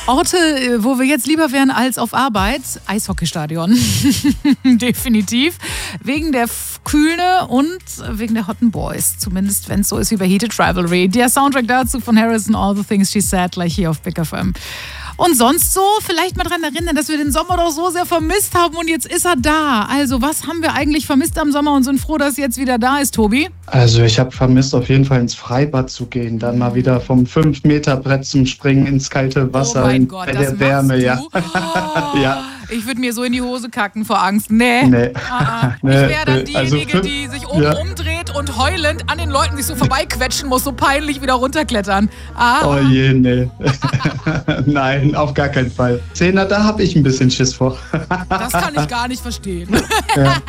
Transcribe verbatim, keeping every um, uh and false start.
Orte, wo wir jetzt lieber wären als auf Arbeit, Eishockeystadion. Definitiv. Wegen der Kühne und wegen der Hotten Boys. Zumindest, wenn es so ist wie bei Heated Rivalry. Der Soundtrack dazu von Harrison, All the Things She Said, gleich hier auf Big F M. Und sonst so, vielleicht mal dran erinnern, dass wir den Sommer doch so sehr vermisst haben und jetzt ist er da. Also, was haben wir eigentlich vermisst am Sommer und sind froh, dass er jetzt wieder da ist, Tobi? Also, ich habe vermisst, auf jeden Fall ins Freibad zu gehen. Dann mal wieder vom fünf Meter Brett zum Springen ins kalte Wasser. Oh mein Gott, bei das der Wärme, du? ja. Oh, ja. Ich würde mir so in die Hose kacken vor Angst. Nee. Nee. Ah, ich Nee, wäre dann nee. Also diejenige, fünf- die sich oben ja. umdreht und heulend an den Leuten sich so vorbeiquetschen muss, so peinlich wieder runterklettern. Ah. Oh je, nee. Nein, auf gar keinen Fall. Zehner, da habe ich ein bisschen Schiss vor. Das kann ich gar nicht verstehen. Ja.